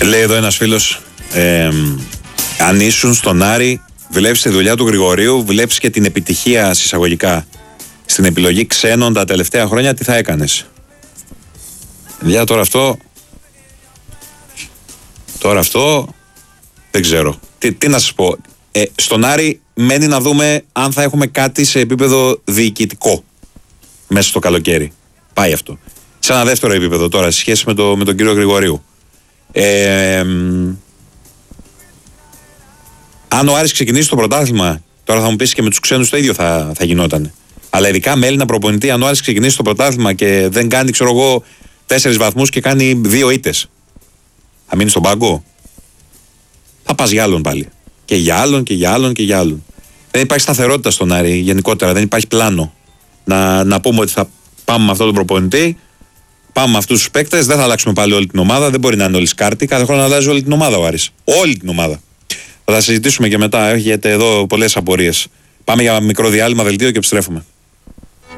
Λέει εδώ ένας φίλος, αν ήσουν στον Άρη, βλέπεις τη δουλειά του Γρηγορίου, βλέπεις και την επιτυχία συσσαγωγικά στην επιλογή ξένων τα τελευταία χρόνια, τι θα έκανες? Για τώρα αυτό δεν ξέρω. Τι να σας πω. Στον Άρη μένει να δούμε αν θα έχουμε κάτι σε επίπεδο διοικητικό μέσα στο καλοκαίρι. Πάει αυτό. Σε ένα δεύτερο επίπεδο τώρα, σε σχέση με τον κύριο Γρηγορίου. Αν ο Άρης ξεκινήσει το πρωτάθλημα, τώρα θα μου πεις και με τους ξένους το ίδιο θα γινόταν. Αλλά ειδικά με Έλληνα προπονητή, αν ο Άρης ξεκινήσει το πρωτάθλημα και δεν κάνει, 4 βαθμούς και κάνει 2 ήττες, θα μείνει στον πάγκο? Θα πας για άλλον πάλι. Και για άλλον και για άλλον και για άλλον. Δεν υπάρχει σταθερότητα στον Άρη γενικότερα, δεν υπάρχει πλάνο. Να πούμε ότι θα πάμε με αυτόν τον προπονητή, πάμε με αυτούς τους παίκτες, δεν θα αλλάξουμε πάλι όλη την ομάδα, δεν μπορεί να είναι όλη σκάρτη, κάθε χρόνο αλλάζει όλη την ομάδα ο Άρης. Όλη την ομάδα. Θα τα συζητήσουμε και μετά, έχετε εδώ πολλές απορίες. Πάμε για μικρό διάλειμμα, δελτίο και επιστρέφουμε.